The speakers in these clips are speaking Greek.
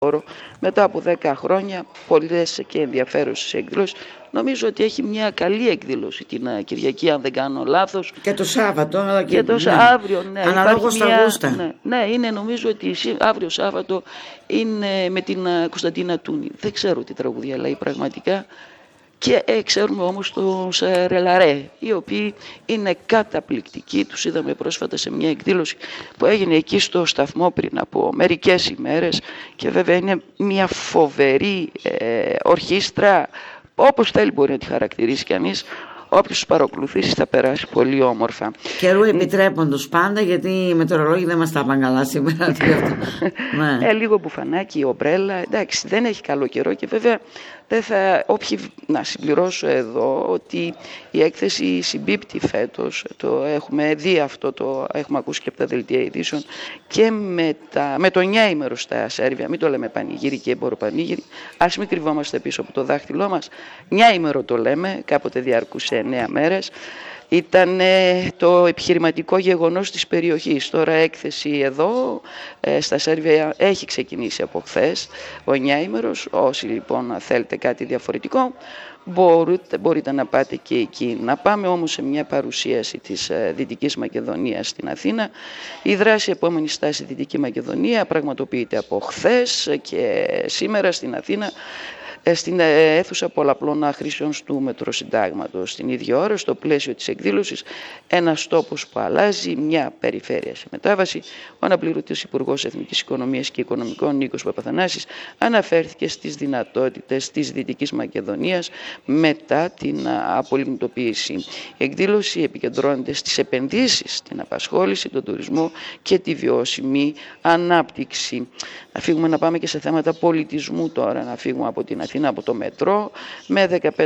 χώρο μετά από 10 χρόνια, πολλές και ενδιαφέρουσες εκδηλώσεις. Νομίζω ότι έχει μια καλή εκδήλωση την Κυριακή, αν δεν κάνω λάθος. Και το Σάββατο, αλλά και το αύριο, ναι. Αναλόγως τα γούστα. Ναι, είναι, νομίζω ότι αύριο Σάββατο είναι με την Κωνσταντίνα Τούνη. Δεν ξέρω τι τραγουδία λέει πραγματικά. Και ξέρουμε όμως τους Ρελαρέ, οι οποίοι είναι καταπληκτικοί. Τους είδαμε πρόσφατα σε μια εκδήλωση που έγινε εκεί στο σταθμό πριν από μερικές ημέρες. Και βέβαια είναι μια φοβερή ορχήστρα, όπως θέλει μπορεί να τη χαρακτηρίσει κανείς. Όποιος τους παρακολουθήσει θα περάσει πολύ όμορφα. Καιρού επιτρέποντος πάντα, γιατί οι μετεωρολόγοι δεν μας τα πάνε καλά σήμερα. Ναι. Λίγο μπουφανάκι, ομπρέλα, εντάξει, δεν έχει καλό καιρό και βέβαια δεν θα, να συμπληρώσω εδώ ότι η έκθεση συμπίπτει φέτος, το έχουμε δει αυτό, το έχουμε ακούσει και από τα δελτία ειδήσεων, και με το 9ήμερο στα Σέρβια, μην το λέμε πανηγύρι και εμποροπανήγυρι, ας μην κρυβόμαστε πίσω από το δάχτυλό μας, 9ήμερο το λέμε, κάποτε διαρκούσε 9 μέρες. Ήταν το επιχειρηματικό γεγονός της περιοχής. Τώρα έκθεση εδώ στα Σέρβια έχει ξεκινήσει από χθες ο 9ήμερος. Όσοι λοιπόν θέλετε κάτι διαφορετικό μπορείτε να πάτε και εκεί. Να πάμε όμως σε μια παρουσίαση της Δυτικής Μακεδονίας στην Αθήνα. Η δράση επόμενη στάση Δυτική Μακεδονία πραγματοποιείται από χθες και σήμερα στην Αθήνα, στην αίθουσα πολλαπλών χρήσεων του Μετροσυντάγματος. Στην ίδια ώρα, στο πλαίσιο της εκδήλωσης, ένας τόπος που αλλάζει, μια περιφέρεια σε μετάβαση, ο αναπληρωτής Υπουργός Εθνικής Οικονομίας και Οικονομικών Νίκος Παπαθανάσης αναφέρθηκε στις δυνατότητες της Δυτικής Μακεδονίας μετά την απολιγνητοποίηση. Η εκδήλωση επικεντρώνεται στις επενδύσεις, την απασχόληση, τον τουρισμό και τη βιώσιμη ανάπτυξη. Να φύγουμε να πάμε και σε θέματα πολιτισμού τώρα, να φύγουμε από την Αθήνα, από το μετρό, με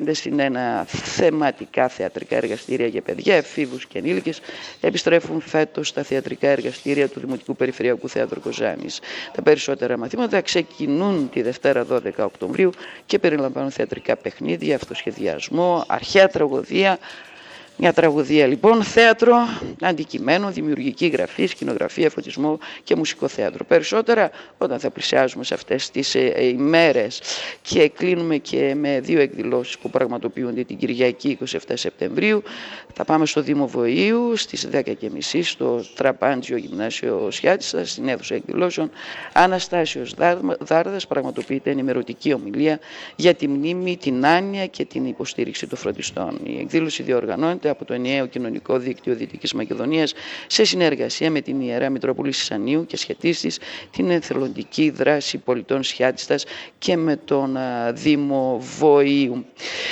15+1 θεματικά θεατρικά εργαστήρια για παιδιά, εφήβους και ενήλικες. Επιστρέφουν φέτος τα θεατρικά εργαστήρια του Δημοτικού Περιφερειακού Θέατρου Κοζάνης. Τα περισσότερα μαθήματα ξεκινούν τη Δευτέρα 12 Οκτωβρίου και περιλαμβάνουν θεατρικά παιχνίδια, αυτοσχεδιασμό, αρχαία τραγωδία. Μια τραγωδία λοιπόν, θέατρο, αντικειμένο, δημιουργική γραφή, σκηνογραφία, φωτισμό και μουσικό θέατρο. Περισσότερα όταν θα πλησιάζουμε σε αυτές τις ημέρες και κλείνουμε και με 2 εκδηλώσεις που πραγματοποιούνται την Κυριακή 27 Σεπτεμβρίου. Θα πάμε στο Δήμο Βοηείου στις 10:30 στο Τραπάντζιο Γυμνάσιο Σιάτισσα, στην αίθουσα εκδηλώσεων. Αναστάσιος Δάρδας πραγματοποιείται ενημερωτική ομιλία για τη μνήμη, την άνοια και την υποστήριξη των φροντιστών. Η εκδήλωση διοργανώνεται από το ενιαίο κοινωνικό δίκτυο Δυτικής Μακεδονίας σε συνεργασία με την Ιερά Μητρόπολη Σισανίου και σχετίστης, την εθελοντική δράση πολιτών Σιάτιστας και με τον Δήμο Βοηείου.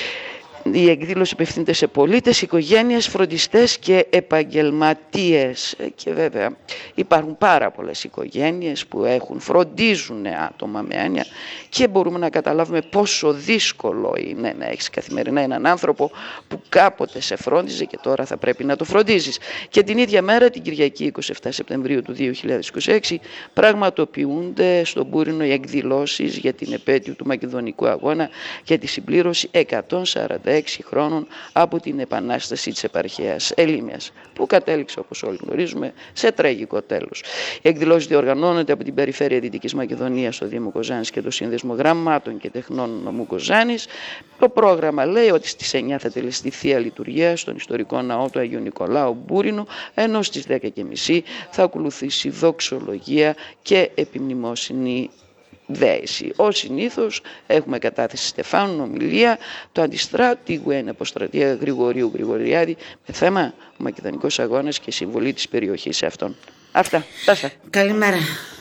Η εκδήλωση απευθύνεται σε πολίτες, οικογένειες, φροντιστές και επαγγελματίες. Και βέβαια υπάρχουν πάρα πολλές οικογένειες που φροντίζουν άτομα με άνοια και μπορούμε να καταλάβουμε πόσο δύσκολο είναι να έχεις καθημερινά έναν άνθρωπο που κάποτε σε φρόντιζε και τώρα θα πρέπει να το φροντίζεις. Και την ίδια μέρα, την Κυριακή 27 Σεπτεμβρίου του 2026, πραγματοποιούνται στον Μπούρινο οι εκδηλώσεις για την επέτειο του Μακεδονικού Αγώνα για τη συμπλήρωση 146 χρόνων από την επανάσταση της επαρχίας Ελίμιας, που κατέληξε, όπως όλοι γνωρίζουμε, σε τραγικό τέλος. Οι εκδηλώσεις διοργανώνονται από την Περιφέρεια Δυτικής Μακεδονίας στο Δήμο Κοζάνης και το Σύνδεσμο Γραμμάτων και Τεχνών Νομού Κοζάνης. Το πρόγραμμα λέει ότι στις 9 θα τελεστεί Θεία Λειτουργία στον ιστορικό ναό του Αγίου Νικολάου Μπούρινου, ενώ στις 10:30 θα ακολουθήσει δοξολογία και επιμνημόσυνη δέηση. Ως συνήθως έχουμε κατάθεση Στεφάνου, ομιλία, το αντιστράτη Γουέν Αποστρατεία Γρηγορίου Γρηγοριάδη με θέμα ο Μακεδονικός Αγώνας και συμβολή της περιοχής σε αυτόν. Αυτά. Τάσα. Καλημέρα.